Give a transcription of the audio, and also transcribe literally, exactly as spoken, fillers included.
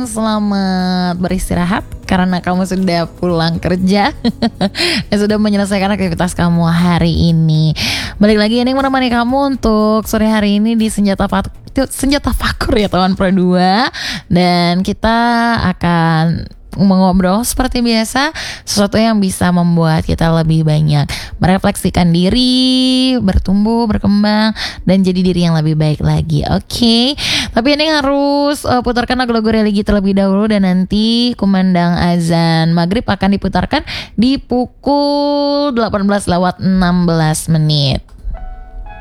malam, selamat beristirahat karena kamu sudah pulang kerja dan sudah menyelesaikan aktivitas kamu hari ini. Balik lagi ini menemani kamu untuk sore hari ini di Senjata Fakur, Senjata Fakur ya teman Pro dua. Dan kita akan mengobrol seperti biasa, sesuatu yang bisa membuat kita lebih banyak merefleksikan diri, bertumbuh, berkembang, dan jadi diri yang lebih baik lagi. Oke, okay? Tapi ini harus uh, putarkan lagu-lagu religi terlebih dahulu, dan nanti kumandang azan maghrib akan diputarkan di pukul delapan belas lewat enam belas menit.